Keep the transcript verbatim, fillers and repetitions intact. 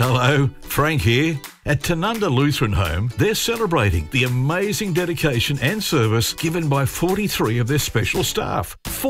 Hello, Frank here. At Tanunda Lutheran Home, they're celebrating the amazing dedication and service given by forty-three of their special staff.